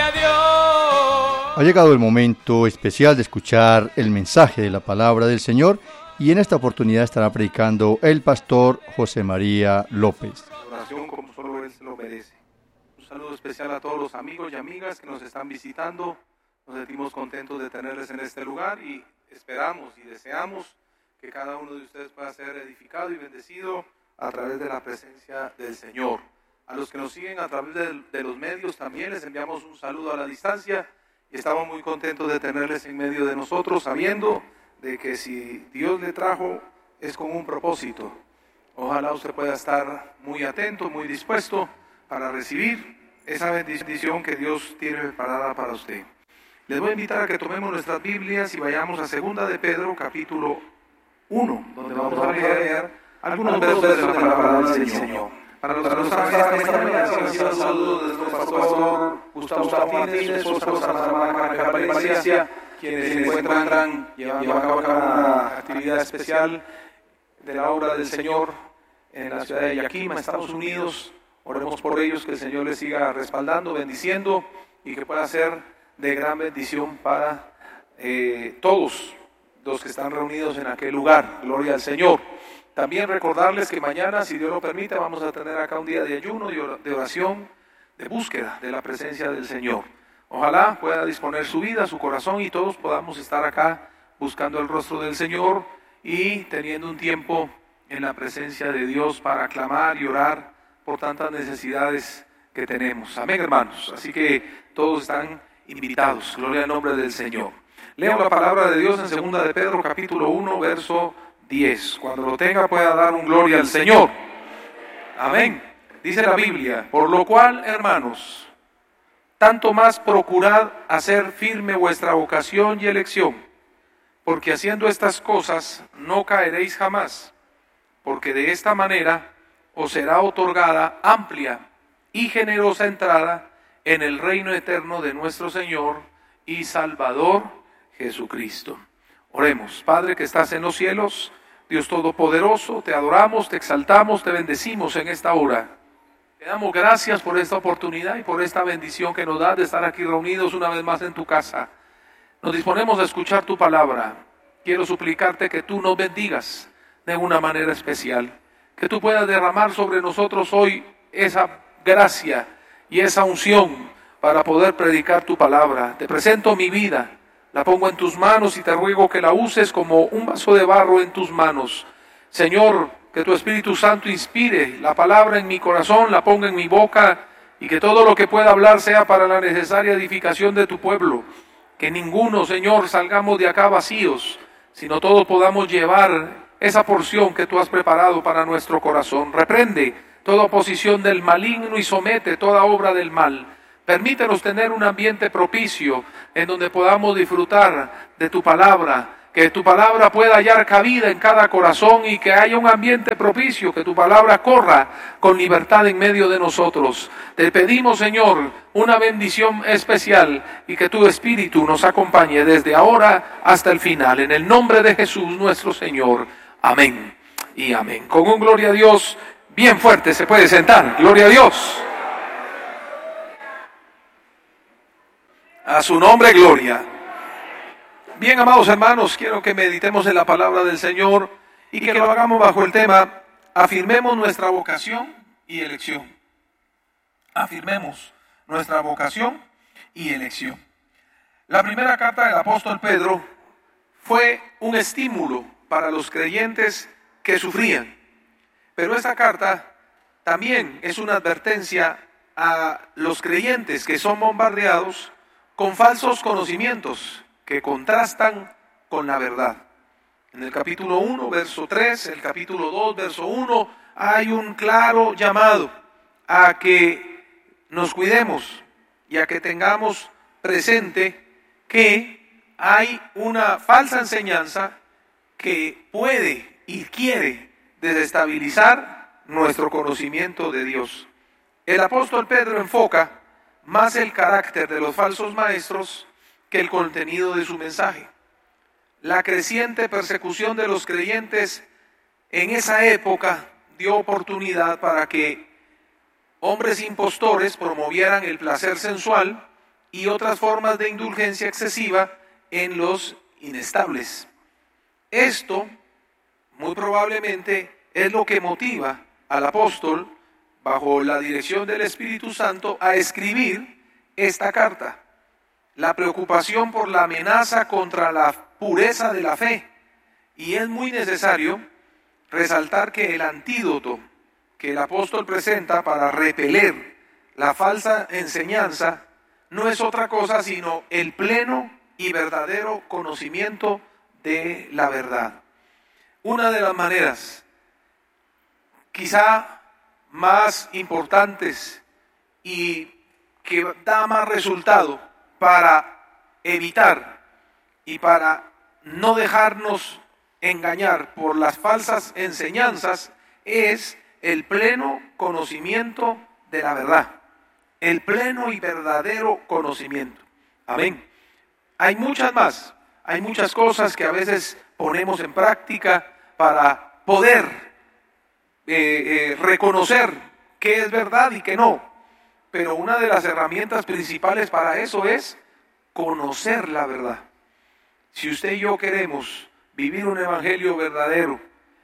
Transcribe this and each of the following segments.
a Dios. Ha llegado el momento especial de escuchar el mensaje de la palabra del Señor y en esta oportunidad estará predicando el pastor José María López. Oración como solo Él se lo merece. Un saludo especial a todos los amigos y amigas que nos están visitando. Nos sentimos contentos de tenerles en este lugar y esperamos y deseamos que cada uno de ustedes pueda ser edificado y bendecido a través de la presencia del Señor. A los que nos siguen a través de los medios también les enviamos un saludo a la distancia y estamos muy contentos de tenerles en medio de nosotros, sabiendo de que si Dios le trajo es con un propósito. Ojalá usted pueda estar muy atento, muy dispuesto para recibir esa bendición que Dios tiene preparada para usted. Les voy a invitar a que tomemos nuestras Biblias y vayamos a 2 de Pedro, capítulo 1, donde vamos a leer algunos versos de la palabra del Señor. Para los que no están en esta mañana, reciban saludos de nuestro pastor Gustavo Martínez, su esposa Carmen Valencia, quienes se encuentran llevando a cabo una actividad especial de la obra del Señor en la ciudad de Yakima, Estados Unidos. Oremos por ellos, que el Señor les siga respaldando, bendiciendo y que pueda ser de gran bendición para todos los que están reunidos en aquel lugar. Gloria al Señor. También recordarles que mañana, si Dios lo permite, vamos a tener acá un día de ayuno, de oración, de búsqueda de la presencia del Señor. Ojalá pueda disponer su vida, su corazón y todos podamos estar acá buscando el rostro del Señor y teniendo un tiempo en la presencia de Dios para clamar y orar por tantas necesidades que tenemos. Amén, hermanos. Así que todos están invitados. Gloria al nombre del Señor. Leo la palabra de Dios en 2 de Pedro, capítulo 1, verso 10. Cuando lo tenga pueda dar un gloria al Señor. Amén. Dice la Biblia: por lo cual, hermanos, tanto más procurad hacer firme vuestra vocación y elección, porque haciendo estas cosas no caeréis jamás, porque de esta manera os será otorgada amplia y generosa entrada en el reino eterno de nuestro Señor y Salvador Jesucristo. Oremos. Padre que estás en los cielos, Dios Todopoderoso, te adoramos, te exaltamos, te bendecimos en esta hora. Te damos gracias por esta oportunidad y por esta bendición que nos das de estar aquí reunidos una vez más en tu casa. Nos disponemos a escuchar tu palabra. Quiero suplicarte que tú nos bendigas de una manera especial, que tú puedas derramar sobre nosotros hoy esa gracia y esa unción para poder predicar tu palabra. Te presento mi vida, la pongo en tus manos y te ruego que la uses como un vaso de barro en tus manos. Señor, que tu Espíritu Santo inspire la palabra en mi corazón, la ponga en mi boca y que todo lo que pueda hablar sea para la necesaria edificación de tu pueblo. Que ninguno, Señor, salgamos de acá vacíos, sino todos podamos llevar esa porción que tú has preparado para nuestro corazón. Reprende toda oposición del maligno y somete toda obra del mal. Permítenos tener un ambiente propicio en donde podamos disfrutar de tu palabra, que tu palabra pueda hallar cabida en cada corazón y que haya un ambiente propicio, que tu palabra corra con libertad en medio de nosotros. Te pedimos, Señor, una bendición especial y que tu Espíritu nos acompañe desde ahora hasta el final. En el nombre de Jesús nuestro Señor. Amén y amén. Con un gloria a Dios bien fuerte se puede sentar. Gloria a Dios. A su nombre, gloria. Bien, amados hermanos, quiero que meditemos en la palabra del Señor y que lo hagamos bajo el tema: afirmemos nuestra vocación y elección. Afirmemos nuestra vocación y elección. La primera carta del apóstol Pedro fue un estímulo para los creyentes que sufrían, pero esta carta también es una advertencia a los creyentes que son bombardeados con falsos conocimientos que contrastan con la verdad. En el capítulo 1, verso 3, el capítulo 2, verso 1, hay un claro llamado a que nos cuidemos y a que tengamos presente que hay una falsa enseñanza que puede y quiere desestabilizar nuestro conocimiento de Dios. El apóstol Pedro enfoca más el carácter de los falsos maestros que el contenido de su mensaje. La creciente persecución de los creyentes en esa época dio oportunidad para que hombres impostores promovieran el placer sensual y otras formas de indulgencia excesiva en los inestables. Esto, muy probablemente, es lo que motiva al apóstol, bajo la dirección del Espíritu Santo, a escribir esta carta. La preocupación por la amenaza contra la pureza de la fe. Y es muy necesario resaltar que el antídoto que el apóstol presenta para repeler la falsa enseñanza no es otra cosa sino el pleno y verdadero conocimiento de la verdad. Una de las maneras quizá más importantes y que da más resultado para evitar y para no dejarnos engañar por las falsas enseñanzas es el pleno conocimiento de la verdad, el pleno y verdadero conocimiento. Amén. Hay muchas cosas que a veces ponemos en práctica para poder reconocer qué es verdad y qué no. Pero una de las herramientas principales para eso es conocer la verdad. Si usted y yo queremos vivir un evangelio verdadero,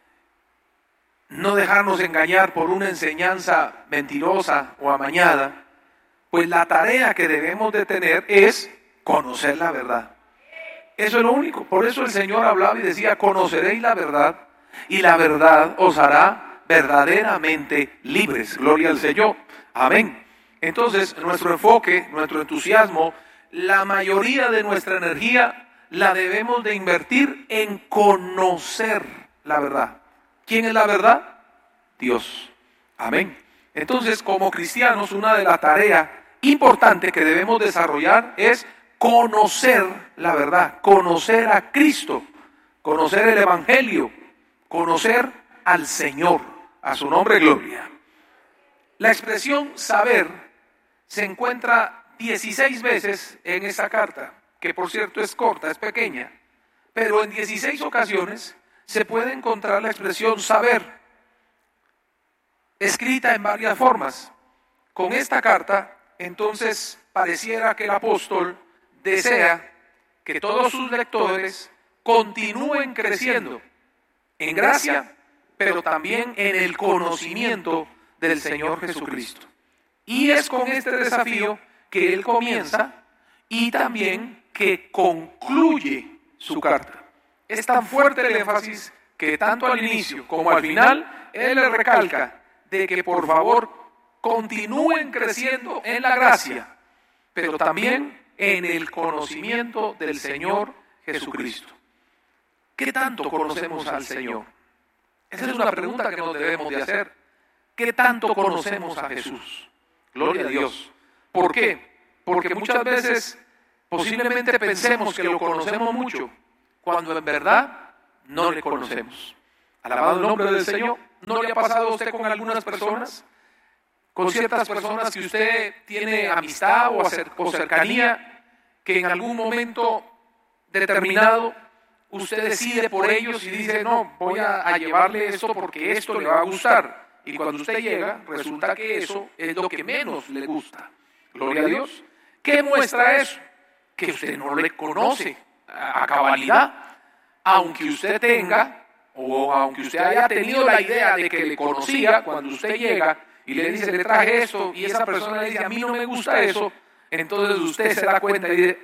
no dejarnos engañar por una enseñanza mentirosa o amañada, pues la tarea que debemos de tener es conocer la verdad. Eso es lo único. Por eso el Señor hablaba y decía, conoceréis la verdad y la verdad os hará verdaderamente libres. Gloria al Señor. Amén. Entonces, nuestro enfoque, nuestro entusiasmo, la mayoría de nuestra energía la debemos de invertir en conocer la verdad. ¿Quién es la verdad? Dios. Amén. Entonces, como cristianos, una de las tareas importantes que debemos desarrollar es conocer la verdad, conocer a Cristo, conocer el Evangelio, conocer al Señor, a su nombre gloria. La expresión saber se encuentra 16 veces en esta carta, que por cierto es corta, es pequeña, pero en 16 ocasiones se puede encontrar la expresión saber, escrita en varias formas. Con esta carta, entonces, pareciera que el apóstol desea que todos sus lectores continúen creciendo en gracia, pero también en el conocimiento del Señor Jesucristo. Y es con este desafío que él comienza y también que concluye su carta. Es tan fuerte el énfasis que tanto al inicio como al final, él le recalca de que por favor continúen creciendo en la gracia, pero también en el conocimiento del Señor Jesucristo. ¿Qué tanto conocemos al Señor? Esa es una pregunta que nos debemos de hacer. ¿Qué tanto conocemos a Jesús? Gloria a Dios. ¿Por qué? Porque muchas veces posiblemente pensemos que lo conocemos mucho, cuando en verdad no le conocemos. Alabado el nombre del Señor. ¿No le ha pasado a usted con algunas personas? Con ciertas personas que usted tiene amistad o cercanía, que en algún momento determinado usted decide por ellos y dice, no, voy a llevarle esto porque esto le va a gustar. Y cuando usted llega, resulta que eso es lo que menos le gusta. Gloria a Dios. ¿Qué muestra eso? Que usted no le conoce a cabalidad, aunque usted tenga, o aunque usted haya tenido la idea de que le conocía, cuando usted llega y le dice, le traje eso, y esa persona le dice, a mí no me gusta eso, entonces usted se da cuenta y dice,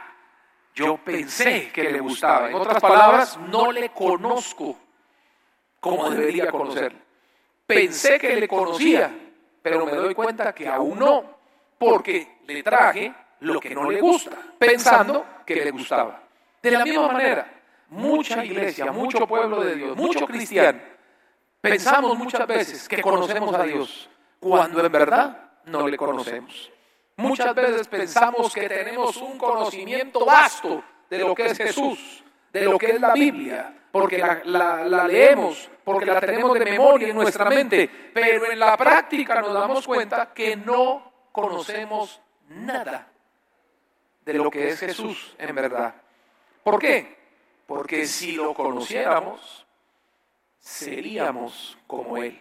yo pensé que le gustaba. En otras palabras, no le conozco como debería conocerle. Pensé que le conocía, pero me doy cuenta que aún no, porque le traje lo que no le gusta, pensando que le gustaba. De la misma manera, mucha iglesia, mucho pueblo de Dios, mucho cristiano, pensamos muchas veces que conocemos a Dios, cuando en verdad no le conocemos. Muchas veces pensamos que tenemos un conocimiento vasto de lo que es Jesús, de lo que es la Biblia, porque la leemos, porque la tenemos de memoria en nuestra mente, pero en la práctica nos damos cuenta que no conocemos nada de lo que es Jesús en verdad. ¿Por qué? Porque si lo conociéramos, seríamos como Él.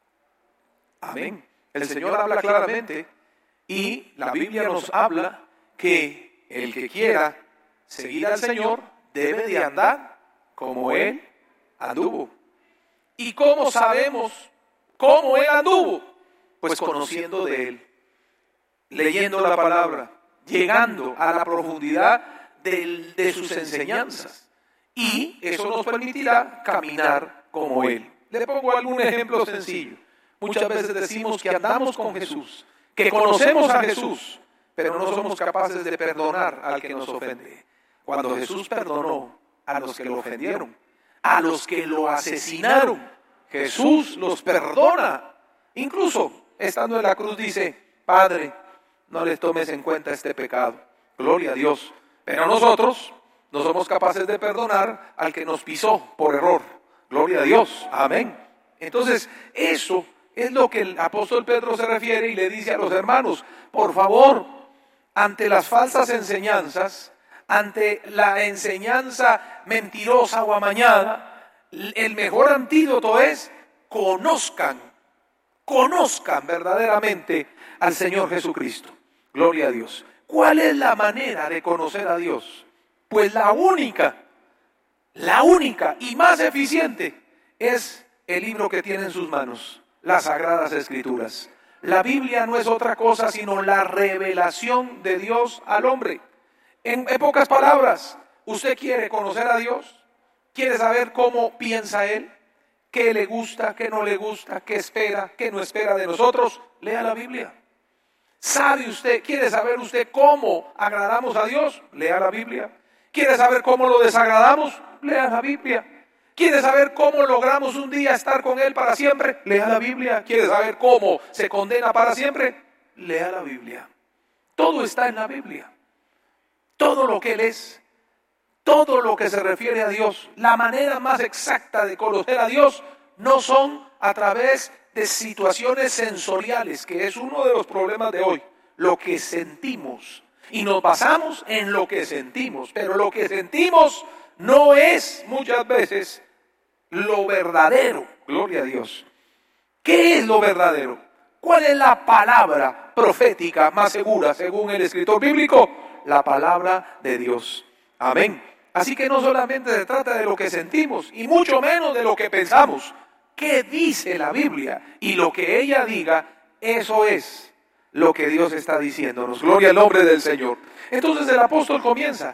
Amén. El Señor habla claramente y la Biblia nos habla que el que quiera seguir al Señor debe de andar como Él anduvo. ¿Y cómo sabemos cómo Él anduvo? Pues conociendo de Él, leyendo la palabra, llegando a la profundidad de sus enseñanzas. Y eso nos permitirá caminar como Él. Le pongo algún ejemplo sencillo. Muchas veces decimos que andamos con Jesús, que conocemos a Jesús, pero no somos capaces de perdonar al que nos ofende. Cuando Jesús perdonó a los que lo ofendieron, a los que lo asesinaron, Jesús los perdona. Incluso estando en la cruz dice: Padre, no les tomes en cuenta este pecado. Gloria a Dios. Pero nosotros no somos capaces de perdonar al que nos pisó por error. Gloria a Dios. Amén. Entonces, eso es lo que el apóstol Pedro se refiere y le dice a los hermanos: por favor, ante las falsas enseñanzas, ante la enseñanza mentirosa o amañada, el mejor antídoto es conozcan verdaderamente al Señor Jesucristo. Gloria a Dios. ¿Cuál es la manera de conocer a Dios? Pues la única y más eficiente es el libro que tiene en sus manos, las Sagradas Escrituras. La Biblia no es otra cosa sino la revelación de Dios al hombre. En pocas palabras, ¿usted quiere conocer a Dios? ¿Quiere saber cómo piensa Él? ¿Qué le gusta, qué no le gusta, qué espera, qué no espera de nosotros? Lea la Biblia. ¿Quiere saber usted cómo agradamos a Dios? Lea la Biblia. ¿Quiere saber cómo lo desagradamos? Lea la Biblia. ¿Quiere saber cómo logramos un día estar con Él para siempre? Lea la Biblia. ¿Quiere saber cómo se condena para siempre? Lea la Biblia. Todo está en la Biblia. Todo lo que Él es, todo lo que se refiere a Dios, la manera más exacta de conocer a Dios no son a través de situaciones sensoriales, que es uno de los problemas de hoy, lo que sentimos. Y nos basamos en lo que sentimos, pero lo que sentimos no es muchas veces lo verdadero. Gloria a Dios. ¿Qué es lo verdadero? ¿Cuál es la palabra profética más segura según el escritor bíblico? La palabra de Dios. Amén. Así que no solamente se trata de lo que sentimos, y mucho menos de lo que pensamos. ¿Qué dice la Biblia? Y lo que ella diga, eso es lo que Dios está diciéndonos. Gloria al nombre del Señor. Entonces el apóstol comienza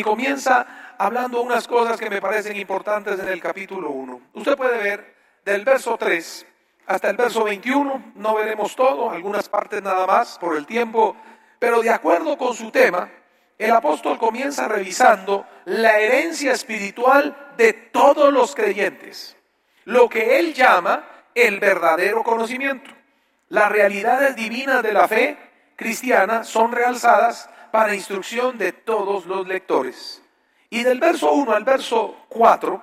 hablando unas cosas que me parecen importantes en el capítulo 1. Usted puede ver del verso 3 hasta el verso 21, no veremos todo, algunas partes nada más por el tiempo, pero de acuerdo con su tema, el apóstol comienza revisando la herencia espiritual de todos los creyentes, lo que él llama el verdadero conocimiento. Las realidades divinas de la fe cristiana son realzadas para instrucción de todos los lectores. Y del verso 1 al verso 4,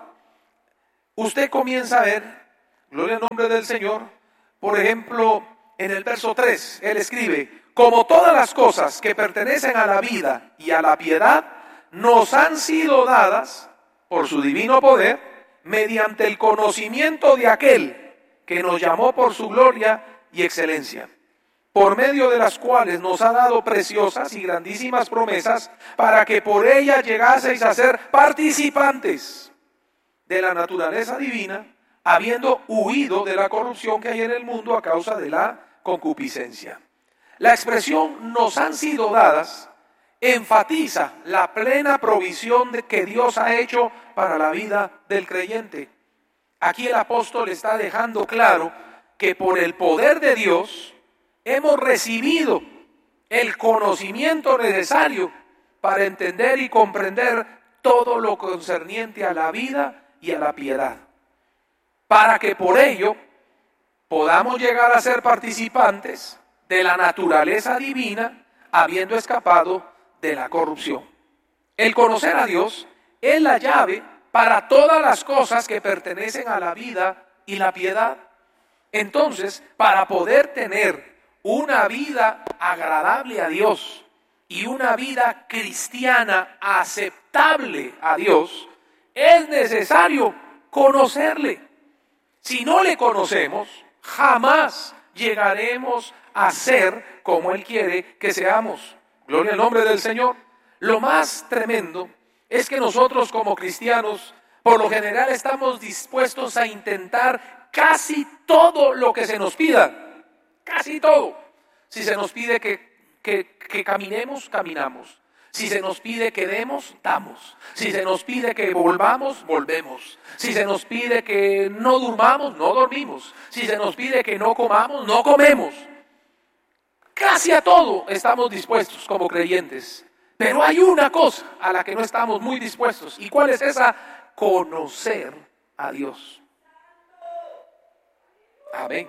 usted comienza a ver, gloria al nombre del Señor, por ejemplo, en el verso 3, él escribe: como todas las cosas que pertenecen a la vida y a la piedad, nos han sido dadas por su divino poder, mediante el conocimiento de aquel que nos llamó por su gloria y excelencia, por medio de las cuales nos ha dado preciosas y grandísimas promesas, para que por ellas llegaseis a ser participantes de la naturaleza divina, habiendo huido de la corrupción que hay en el mundo a causa de la concupiscencia. La expresión "nos han sido dadas" enfatiza la plena provisión que Dios ha hecho para la vida del creyente. Aquí el apóstol está dejando claro que por el poder de Dios hemos recibido el conocimiento necesario para entender y comprender todo lo concerniente a la vida y a la piedad, para que por ello podamos llegar a ser participantes de la naturaleza divina, habiendo escapado de la corrupción. El conocer a Dios es la llave para todas las cosas que pertenecen a la vida y la piedad. Entonces, para poder tener una vida agradable a Dios y una vida cristiana aceptable a Dios, es necesario conocerle. Si no le conocemos, jamás llegaremos a ser como Él quiere que seamos. Gloria al nombre del Señor. Lo más tremendo es que nosotros como cristianos, por lo general estamos dispuestos a intentar casi todo lo que se nos pida. Casi todo. Si se nos pide que caminemos, caminamos. Si se nos pide que demos, damos. Si se nos pide que volvamos, volvemos. Si se nos pide que no durmamos, no dormimos. Si se nos pide que no comamos, no comemos. Casi a todo estamos dispuestos como creyentes. Pero hay una cosa a la que no estamos muy dispuestos. ¿Y cuál es esa? Conocer a Dios. Amén.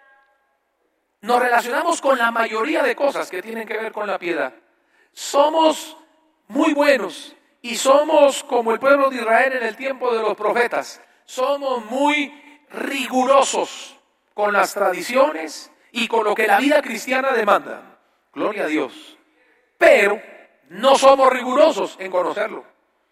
Nos relacionamos con la mayoría de cosas que tienen que ver con la piedad. Somos muy buenos y somos como el pueblo de Israel en el tiempo de los profetas. Somos muy rigurosos con las tradiciones y con lo que la vida cristiana demanda. Gloria a Dios. Pero no somos rigurosos en conocerlo.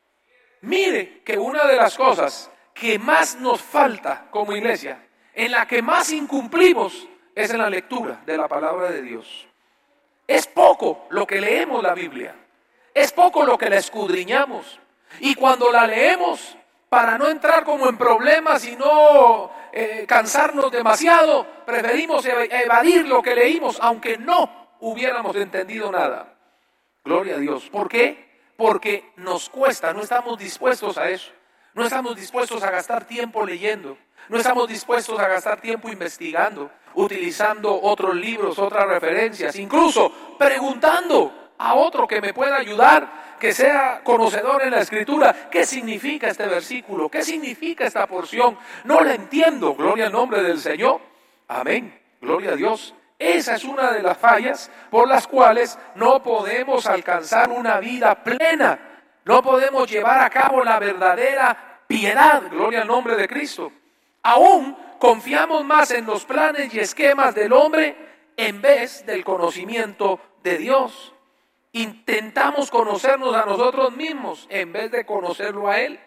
Mire que una de las cosas que más nos falta como iglesia, en la que más incumplimos, es en la lectura de la palabra de Dios. Es poco lo que leemos la Biblia. Es poco lo que la escudriñamos. Y cuando la leemos, para no entrar como en problemas y no cansarnos demasiado, preferimos evadir lo que leímos, aunque no hubiéramos entendido nada. Gloria a Dios. ¿Por qué? Porque nos cuesta, no estamos dispuestos a eso. No estamos dispuestos a gastar tiempo leyendo. No estamos dispuestos a gastar tiempo investigando, utilizando otros libros, otras referencias, incluso preguntando a otro que me pueda ayudar, que sea conocedor en la Escritura. ¿Qué significa este versículo? ¿Qué significa esta porción? No la entiendo. Gloria al nombre del Señor. Amén. Gloria a Dios. Esa es una de las fallas por las cuales no podemos alcanzar una vida plena. No podemos llevar a cabo la verdadera piedad. Gloria al nombre de Cristo. Aún confiamos más en los planes y esquemas del hombre en vez del conocimiento de Dios. Intentamos conocernos a nosotros mismos en vez de conocerlo a Él.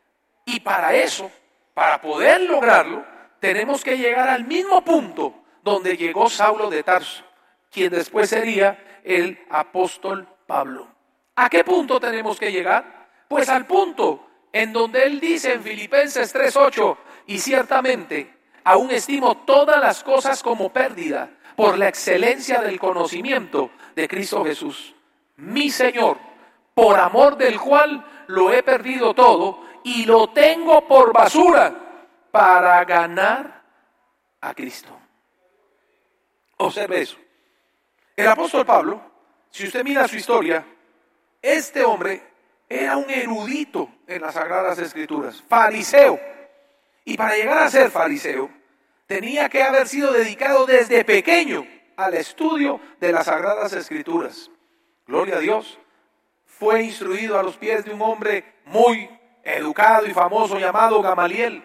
Y para eso, para poder lograrlo, tenemos que llegar al mismo punto donde llegó Saulo de Tarso, quien después sería el apóstol Pablo. ¿A qué punto tenemos que llegar? Pues al punto en donde él dice en Filipenses 3:8, y ciertamente aún estimo todas las cosas como pérdida por la excelencia del conocimiento de Cristo Jesús, mi Señor, por amor del cual lo he perdido todo y lo tengo por basura para ganar a Cristo. Observe eso. El apóstol Pablo, si usted mira su historia, este hombre era un erudito en las Sagradas Escrituras, fariseo. Y para llegar a ser fariseo, tenía que haber sido dedicado desde pequeño al estudio de las Sagradas Escrituras. Gloria a Dios. Fue instruido a los pies de un hombre muy educado y famoso llamado Gamaliel.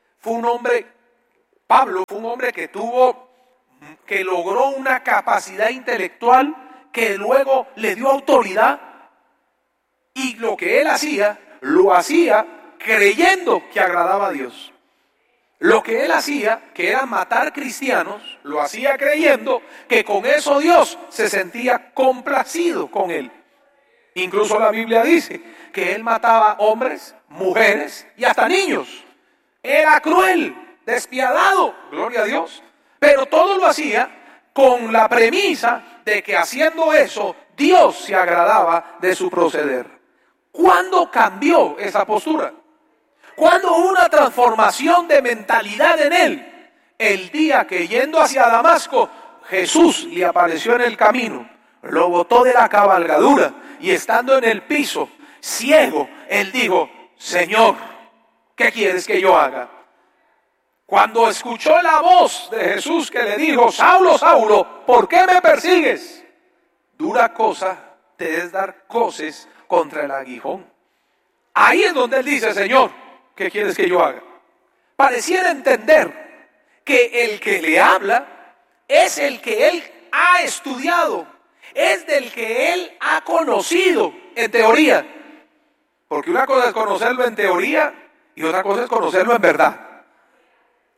Pablo fue un hombre que logró una capacidad intelectual que luego le dio autoridad. Y lo que él hacía, lo hacía creyendo que agradaba a Dios. Lo que él hacía, que era matar cristianos, lo hacía creyendo que con eso Dios se sentía complacido con él. Incluso la Biblia dice que él mataba hombres, mujeres y hasta niños. Era cruel, despiadado, gloria a Dios. Pero todo lo hacía con la premisa de que haciendo eso, Dios se agradaba de su proceder. ¿Cuándo cambió esa postura? ¿Cuándo hubo una transformación de mentalidad en él? El día que yendo hacia Damasco, Jesús le apareció en el camino, lo botó de la cabalgadura y estando en el piso, ciego, él dijo, Señor, ¿qué quieres que yo haga? Cuando escuchó la voz de Jesús que le dijo, Saulo, Saulo, ¿por qué me persigues? Dura cosa te es dar coces contra el aguijón. Ahí es donde él dice, Señor, ¿qué quieres que yo haga? Pareciera entender que el que le habla es el que él ha estudiado, es del que él ha conocido en teoría. Porque una cosa es conocerlo en teoría y otra cosa es conocerlo en verdad.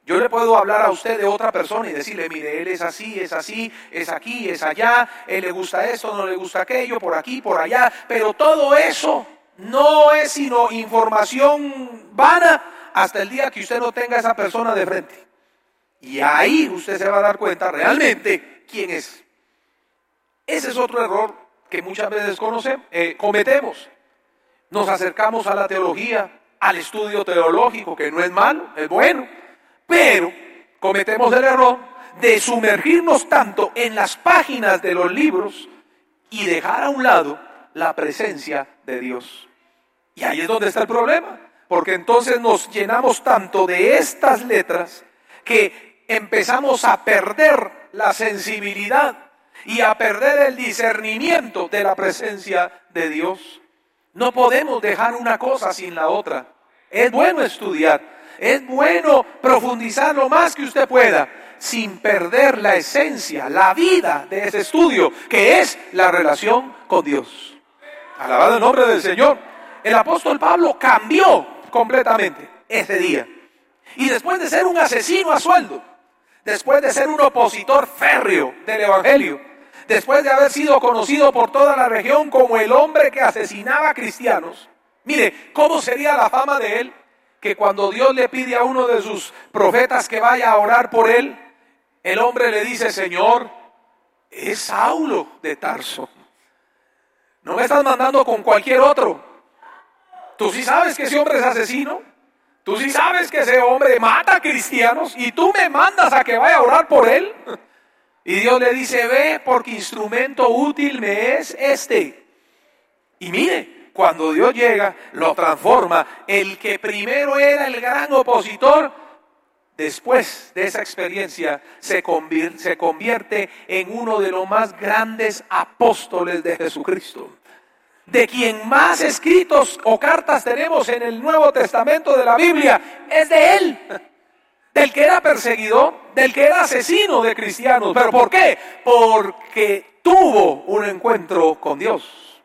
Yo le puedo hablar a usted de otra persona y decirle, mire, él es así, es aquí, es allá, él le gusta esto, no le gusta aquello, por aquí, por allá, pero todo eso no es sino información vana hasta el día que usted no tenga a esa persona de frente. Y ahí usted se va a dar cuenta realmente quién es. Ese es otro error que muchas veces cometemos. Nos acercamos a la teología, al estudio teológico, que no es malo, es bueno, pero cometemos el error de sumergirnos tanto en las páginas de los libros y dejar a un lado la presencia de Dios. Y ahí es donde está el problema, porque entonces nos llenamos tanto de estas letras que empezamos a perder la sensibilidad y a perder el discernimiento de la presencia de Dios. No podemos dejar una cosa sin la otra. Es bueno estudiar, es bueno profundizar lo más que usted pueda, sin perder la esencia, la vida de ese estudio, que es la relación con Dios. Alabado el nombre del Señor. El apóstol Pablo cambió completamente ese día. Y después de ser un asesino a sueldo, después de ser un opositor férreo del Evangelio, después de haber sido conocido por toda la región como el hombre que asesinaba cristianos, mire, ¿cómo sería la fama de él? Que cuando Dios le pide a uno de sus profetas que vaya a orar por él, el hombre le dice, Señor, es Saulo de Tarso. No me estás mandando con cualquier otro. Tú sí sabes que ese hombre es asesino. Tú sí sabes que ese hombre mata cristianos y tú me mandas a que vaya a orar por él. Y Dios le dice, ve, porque instrumento útil me es este. Y mire, cuando Dios llega, lo transforma. El que primero era el gran opositor, después de esa experiencia se convierte en uno de los más grandes apóstoles de Jesucristo. De quien más escritos o cartas tenemos en el Nuevo Testamento de la Biblia, es de él. Del que era perseguidor, del que era asesino de cristianos. ¿Pero por qué? Porque tuvo un encuentro con Dios.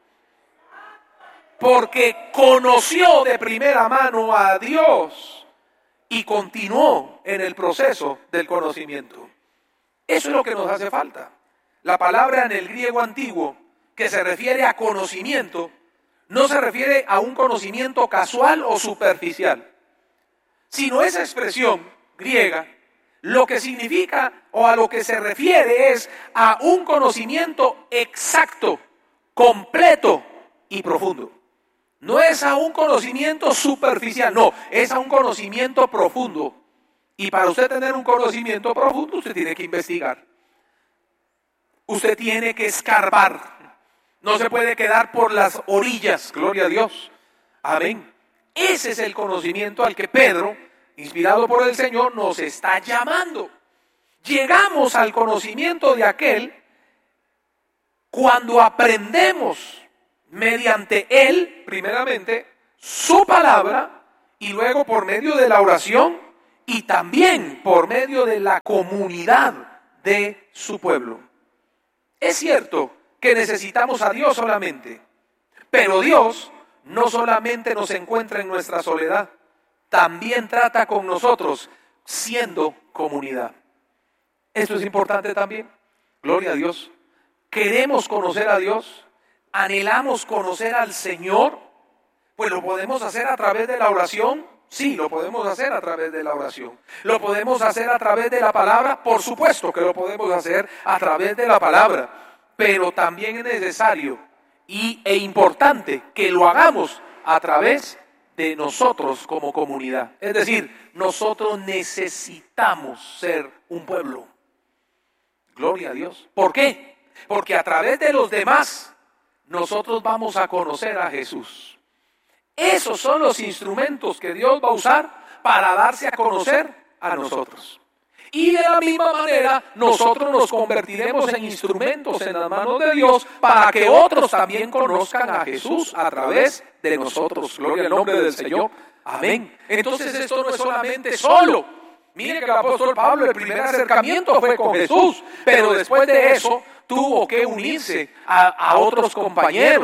Porque conoció de primera mano a Dios y continuó en el proceso del conocimiento. Eso es lo que nos hace falta. La palabra en el griego antiguo que se refiere a conocimiento, no se refiere a un conocimiento casual o superficial, sino esa expresión griega, lo que significa o a lo que se refiere es a un conocimiento exacto, completo y profundo. No es a un conocimiento superficial, no, es a un conocimiento profundo. Y para usted tener un conocimiento profundo, usted tiene que investigar. Usted tiene que escarbar. No se puede quedar por las orillas, gloria a Dios. Amén. Ese es el conocimiento al que Pedro, inspirado por el Señor, nos está llamando. Llegamos al conocimiento de aquel cuando aprendemos mediante él, primeramente, su palabra, y luego por medio de la oración, y también por medio de la comunidad de su pueblo. Es cierto que necesitamos a Dios solamente, pero Dios no solamente nos encuentra en nuestra soledad, también trata con nosotros siendo comunidad. Esto es importante también. Gloria a Dios. Queremos conocer a Dios, anhelamos conocer al Señor, pues lo podemos hacer a través de la oración. Sí, lo podemos hacer a través de la oración. ¿Lo podemos hacer a través de la palabra? Por supuesto que lo podemos hacer a través de la palabra. Pero también es necesario e importante que lo hagamos a través de nosotros como comunidad. Es decir, nosotros necesitamos ser un pueblo. Gloria a Dios. ¿Por qué? Porque a través de los demás nosotros vamos a conocer a Jesús. Esos son los instrumentos que Dios va a usar para darse a conocer a nosotros. Y de la misma manera, nosotros nos convertiremos en instrumentos en las manos de Dios para que otros también conozcan a Jesús a través de nosotros. Gloria al nombre del Señor. Amén. Entonces esto no es solamente solo. Mire que el apóstol Pablo, el primer acercamiento fue con Jesús, pero después de eso tuvo que unirse a otros compañeros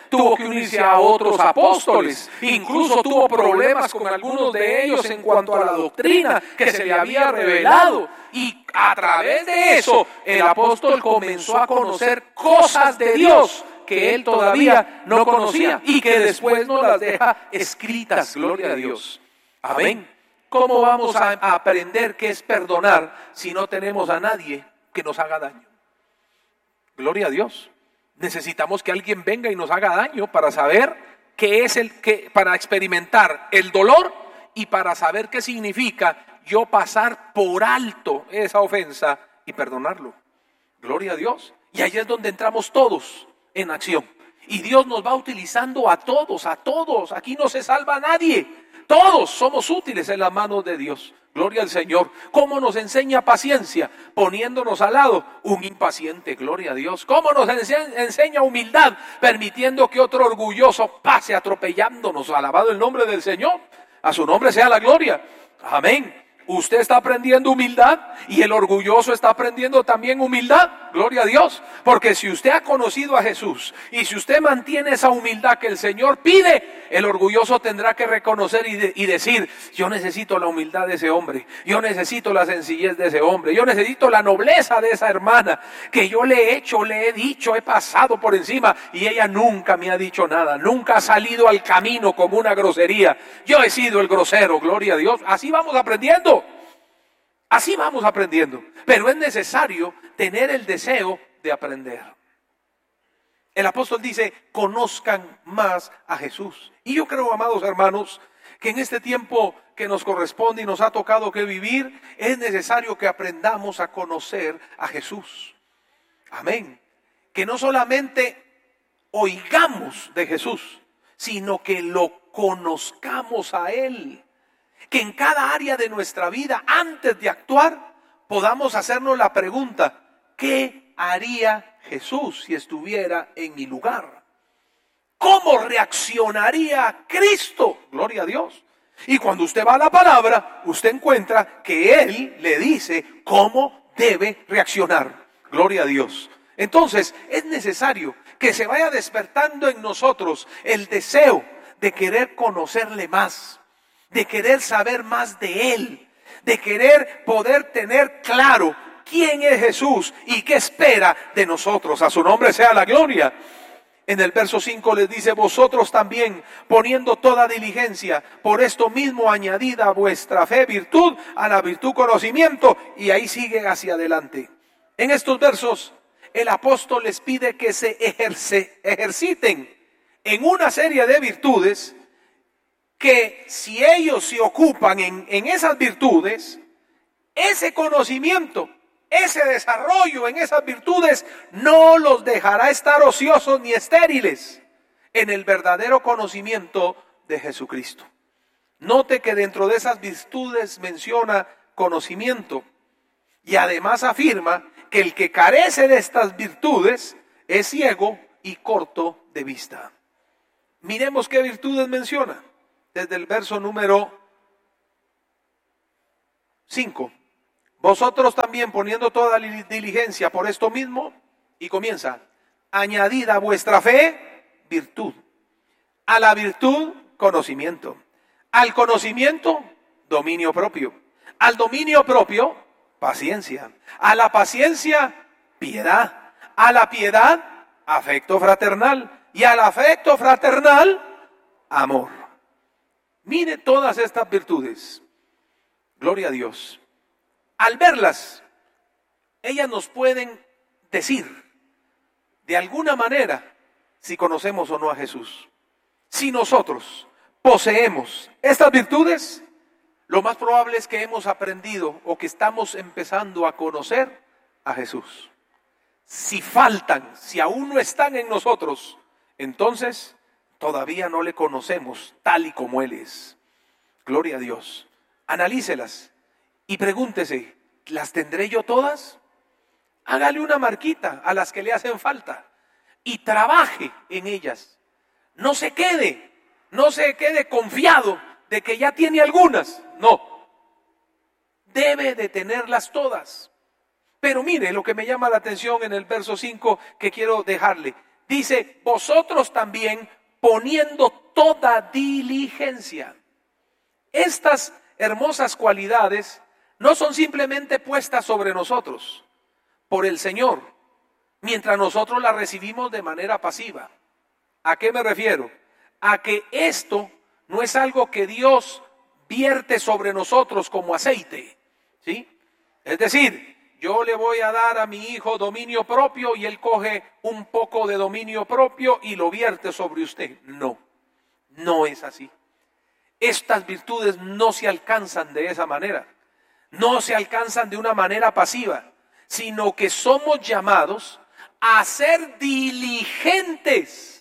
tuvo que unirse a otros apóstoles, incluso tuvo problemas con algunos de ellos en cuanto a la doctrina que se le había revelado. Y a través de eso, el apóstol comenzó a conocer cosas de Dios que él todavía no conocía y que después nos las deja escritas, gloria a Dios. Amén. ¿Cómo vamos a aprender qué es perdonar si no tenemos a nadie que nos haga daño? Gloria a Dios. Necesitamos que alguien venga y nos haga daño para saber qué es para experimentar el dolor y para saber qué significa yo pasar por alto esa ofensa y perdonarlo. Gloria a Dios. Y ahí es donde entramos todos en acción. Y Dios nos va utilizando a todos, a todos. Aquí no se salva a nadie. Todos somos útiles en las manos de Dios. Gloria al Señor. ¿Cómo nos enseña paciencia? Poniéndonos al lado un impaciente. Gloria a Dios. ¿Cómo nos enseña humildad? Permitiendo que otro orgulloso pase atropellándonos. Alabado el nombre del Señor. A su nombre sea la gloria. Amén. Usted está aprendiendo humildad y el orgulloso está aprendiendo también humildad. Gloria a Dios. Porque si usted ha conocido a Jesús y si usted mantiene esa humildad que el Señor pide, el orgulloso tendrá que reconocer y decir: yo necesito la humildad de ese hombre, yo necesito la sencillez de ese hombre, yo necesito la nobleza de esa hermana que yo le he hecho, le he dicho, he pasado por encima y ella nunca me ha dicho nada, nunca ha salido al camino con una grosería. Yo he sido el grosero, gloria a Dios. Así vamos aprendiendo. Así vamos aprendiendo, pero es necesario tener el deseo de aprender. El apóstol dice: conozcan más a Jesús. Y yo creo, amados hermanos, que en este tiempo que nos corresponde y nos ha tocado que vivir, es necesario que aprendamos a conocer a Jesús. Amén. Que no solamente oigamos de Jesús, sino que lo conozcamos a Él. Que en cada área de nuestra vida, antes de actuar, podamos hacernos la pregunta: ¿qué haría Jesús si estuviera en mi lugar? ¿Cómo reaccionaría Cristo? Gloria a Dios. Y cuando usted va a la palabra, usted encuentra que Él le dice cómo debe reaccionar. Gloria a Dios. Entonces, es necesario que se vaya despertando en nosotros el deseo de querer conocerle más, de querer saber más de Él, de querer poder tener claro quién es Jesús y qué espera de nosotros. A su nombre sea la gloria. En el verso 5 les dice: vosotros también, poniendo toda diligencia, por esto mismo añadid a vuestra fe virtud, a la virtud conocimiento, y ahí sigue hacia adelante. En estos versos el apóstol les pide que se ejerciten en una serie de virtudes, que si ellos se ocupan en esas virtudes, ese conocimiento, ese desarrollo en esas virtudes no los dejará estar ociosos ni estériles en el verdadero conocimiento de Jesucristo. Note que dentro de esas virtudes menciona conocimiento y además afirma que el que carece de estas virtudes es ciego y corto de vista. Miremos qué virtudes menciona. Desde el verso número 5. Vosotros también, poniendo toda diligencia por esto mismo, y comienza: añadid a vuestra fe virtud, a la virtud conocimiento, al conocimiento dominio propio, al dominio propio paciencia, a la paciencia piedad, a la piedad afecto fraternal y al afecto fraternal amor. Mire todas estas virtudes. Gloria a Dios. Al verlas, ellas nos pueden decir de alguna manera si conocemos o no a Jesús. Si nosotros poseemos estas virtudes, lo más probable es que hemos aprendido o que estamos empezando a conocer a Jesús. Si faltan, si aún no están en nosotros, entonces todavía no le conocemos tal y como Él es. Gloria a Dios. Analícelas y pregúntese: ¿las tendré yo todas? Hágale una marquita a las que le hacen falta y trabaje en ellas. No se quede confiado de que ya tiene algunas. No, debe de tenerlas todas. Pero mire lo que me llama la atención en el verso 5 que quiero dejarle. dice, vosotros también poniendo toda diligencia. Estas hermosas cualidades no son simplemente puestas sobre nosotros por el Señor, mientras nosotros las recibimos de manera pasiva. ¿A qué me refiero? A que esto no es algo que Dios vierte sobre nosotros como aceite, ¿sí? Es decir, yo le voy a dar a mi hijo dominio propio y él coge un poco de dominio propio y lo vierte sobre usted. No, no es así. Estas virtudes no se alcanzan de esa manera. No se alcanzan de una manera pasiva, sino que somos llamados a ser diligentes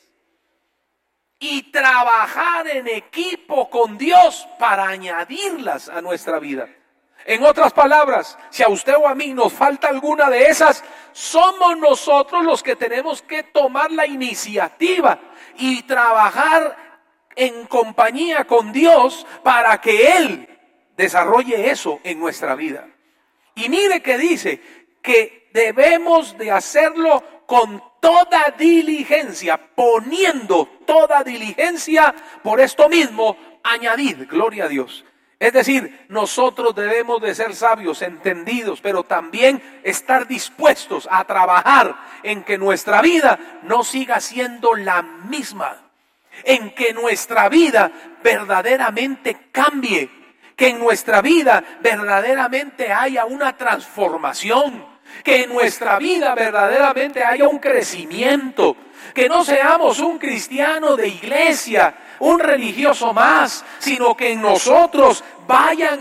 y trabajar en equipo con Dios para añadirlas a nuestra vida. En otras palabras, si a usted o a mí nos falta alguna de esas, somos nosotros los que tenemos que tomar la iniciativa y trabajar en compañía con Dios para que Él desarrolle eso en nuestra vida. Y mire que dice que debemos de hacerlo con toda diligencia, poniendo toda diligencia, por esto mismo, añadid, gloria a Dios. Es decir, nosotros debemos de ser sabios, entendidos, pero también estar dispuestos a trabajar en que nuestra vida no siga siendo la misma, en que nuestra vida verdaderamente cambie, que en nuestra vida verdaderamente haya una transformación, que en nuestra vida verdaderamente haya un crecimiento, que no seamos un cristiano de iglesia, un religioso más, sino que en nosotros vayan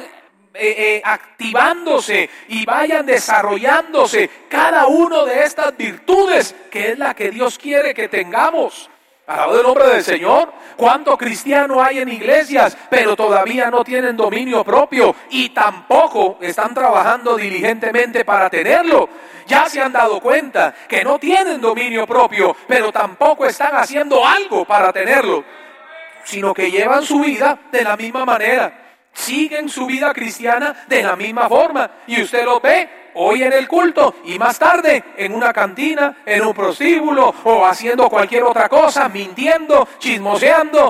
activándose y vayan desarrollándose cada una de estas virtudes que es la que Dios quiere que tengamos. Alabado el nombre del Señor. ¿Cuántos cristianos hay en iglesias, pero todavía no tienen dominio propio y tampoco están trabajando diligentemente para tenerlo? Ya se han dado cuenta que no tienen dominio propio, pero tampoco están haciendo algo para tenerlo, sino que llevan su vida de la misma manera. Siguen su vida cristiana de la misma forma. Y usted lo ve hoy en el culto y más tarde en una cantina, en un prostíbulo o haciendo cualquier otra cosa, mintiendo, chismoseando,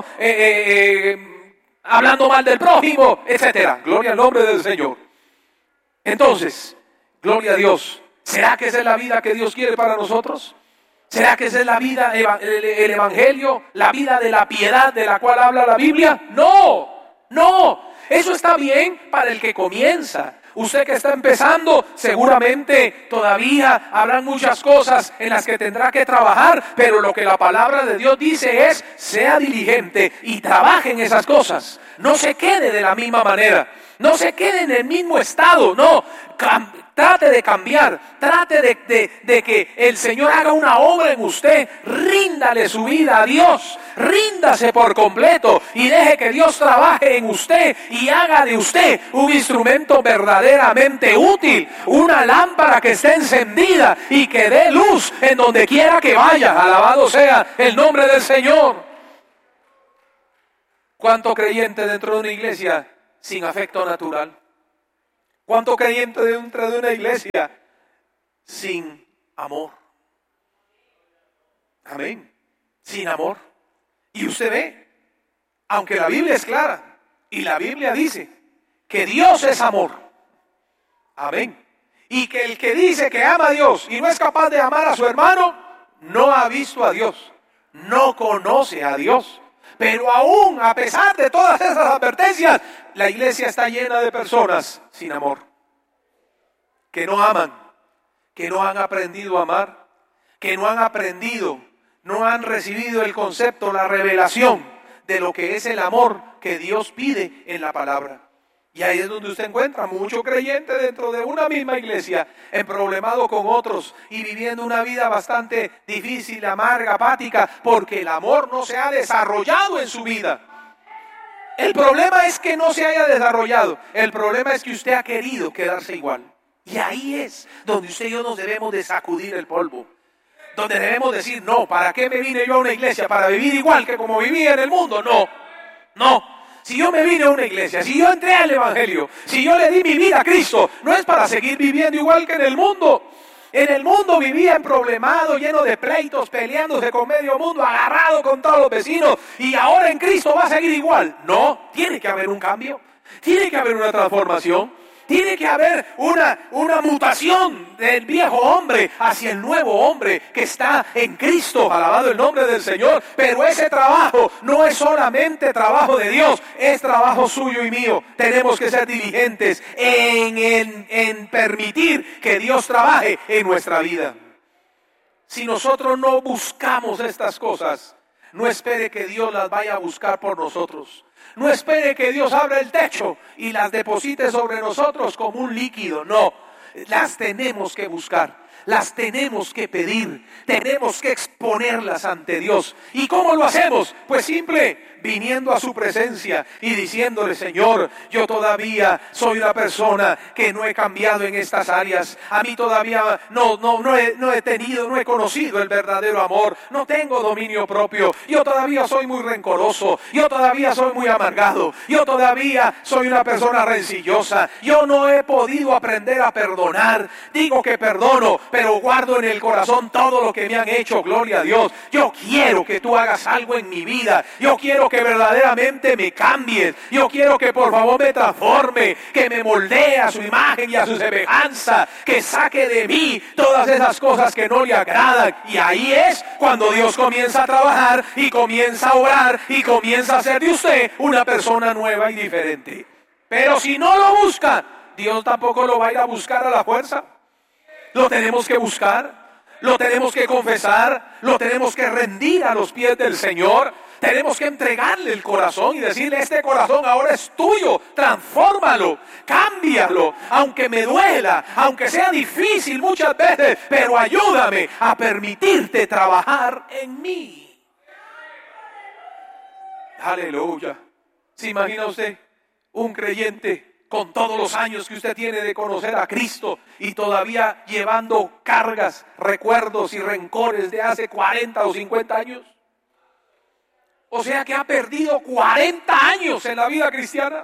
hablando mal del prójimo, etcétera. Gloria al nombre del Señor. Entonces, gloria a Dios. ¿Será que esa es la vida que Dios quiere para nosotros? ¿Será que esa es la vida, el evangelio, la vida de la piedad de la cual habla la Biblia? No, no. Eso está bien para el que comienza. Usted que está empezando, seguramente todavía habrán muchas cosas en las que tendrá que trabajar, pero lo que la palabra de Dios dice es, sea diligente y trabaje en esas cosas. No se quede de la misma manera, no se quede en el mismo estado, no. Trate de cambiar, trate de que el Señor haga una obra en usted, ríndale su vida a Dios, ríndase por completo y deje que Dios trabaje en usted y haga de usted un instrumento verdaderamente útil, una lámpara que esté encendida y que dé luz en donde quiera que vaya. Alabado sea el nombre del Señor. ¿Cuánto creyente dentro de una iglesia sin afecto natural? ¿Cuánto creyente dentro de una iglesia sin amor? Amén. Sin amor. Y usted ve, aunque la Biblia es clara, y la Biblia dice que Dios es amor. Amén. Y que el que dice que ama a Dios y no es capaz de amar a su hermano, no ha visto a Dios, no conoce a Dios. Pero aún a pesar de todas esas advertencias, la iglesia está llena de personas sin amor, que no aman, que no han aprendido a amar, que no han aprendido, no han recibido el concepto, la revelación de lo que es el amor que Dios pide en la palabra. Y ahí es donde usted encuentra mucho creyente dentro de una misma iglesia, emproblemado con otros y viviendo una vida bastante difícil, amarga, apática, porque el amor no se ha desarrollado en su vida. El problema es que no se haya desarrollado, el problema es que usted ha querido quedarse igual. Y ahí es donde usted y yo nos debemos de sacudir el polvo, donde debemos decir, no, ¿para qué me vine yo a una iglesia? ¿Para vivir igual que como vivía en el mundo? No, no. Si yo me vine a una iglesia, si yo entré al evangelio, si yo le di mi vida a Cristo, no es para seguir viviendo igual que en el mundo. En el mundo vivía emproblemado, lleno de pleitos, peleándose con medio mundo, agarrado con todos los vecinos. Y ahora en Cristo va a seguir igual. No, tiene que haber un cambio. Tiene que haber una transformación. Tiene que haber una mutación del viejo hombre hacia el nuevo hombre que está en Cristo. Alabado el nombre del Señor. Pero ese trabajo no es solamente trabajo de Dios, es trabajo suyo y mío. Tenemos que ser diligentes en permitir que Dios trabaje en nuestra vida. Si nosotros no buscamos estas cosas, no espere que Dios las vaya a buscar por nosotros. No espere que Dios abra el techo y las deposite sobre nosotros como un líquido. No, las tenemos que buscar, las tenemos que pedir, tenemos que exponerlas ante Dios. ¿Y cómo lo hacemos? Pues simple, viniendo a su presencia y diciéndole: Señor, yo todavía soy una persona que no he cambiado en estas áreas. A mí todavía no he conocido el verdadero amor. No tengo dominio propio. Yo todavía soy muy rencoroso. Yo todavía soy muy amargado. Yo todavía soy una persona rencillosa. Yo no he podido aprender a perdonar. Digo que perdono, pero guardo en el corazón todo lo que me han hecho. Gloria a Dios. Yo quiero que tú hagas algo en mi vida. Yo quiero que verdaderamente me cambies. Yo quiero que por favor me transforme, que me moldee a su imagen y a su semejanza, que saque de mí todas esas cosas que no le agradan. Y ahí es cuando Dios comienza a trabajar y comienza a orar y comienza a hacer de usted una persona nueva y diferente. Pero si no lo busca, Dios tampoco lo va a ir a buscar a la fuerza. Lo tenemos que buscar, lo tenemos que confesar, lo tenemos que rendir a los pies del Señor. Tenemos que entregarle el corazón y decirle: este corazón ahora es tuyo, transfórmalo, cámbialo, aunque me duela, aunque sea difícil muchas veces, pero ayúdame a permitirte trabajar en mí. Aleluya. ¿Se imagina usted un creyente con todos los años que usted tiene de conocer a Cristo y todavía llevando cargas, recuerdos y rencores de hace 40 o 50 años? O sea que ha perdido 40 años en la vida cristiana,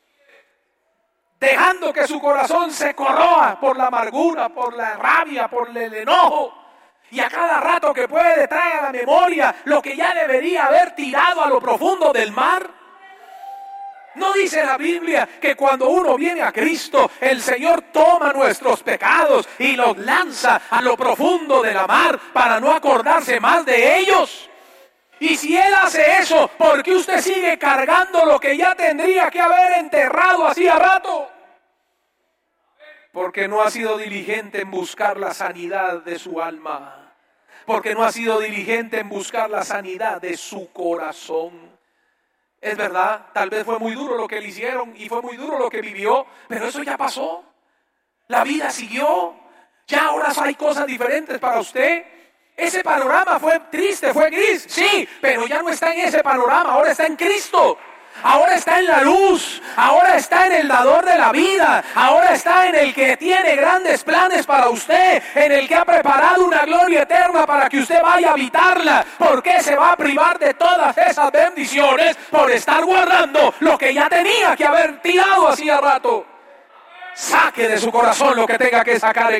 dejando que su corazón se corroa por la amargura, por la rabia, por el enojo. Y a cada rato que puede trae a la memoria lo que ya debería haber tirado a lo profundo del mar. ¿No dice la Biblia que cuando uno viene a Cristo, el Señor toma nuestros pecados y los lanza a lo profundo de la mar para no acordarse más de ellos? Y si Él hace eso, ¿por qué usted sigue cargando lo que ya tendría que haber enterrado hacía rato? Porque no ha sido diligente en buscar la sanidad de su alma. Porque no ha sido diligente en buscar la sanidad de su corazón. Es verdad, tal vez fue muy duro lo que le hicieron y fue muy duro lo que vivió, pero eso ya pasó. La vida siguió. Ya ahora hay cosas diferentes para usted. Ese panorama fue triste, fue gris, sí, pero ya no está en ese panorama, ahora está en Cristo. Ahora está en la luz, ahora está en el dador de la vida, ahora está en el que tiene grandes planes para usted, en el que ha preparado una gloria eterna para que usted vaya a habitarla. ¿Por qué se va a privar de todas esas bendiciones por estar guardando lo que ya tenía que haber tirado hacía rato? Saque de su corazón lo que tenga que sacar.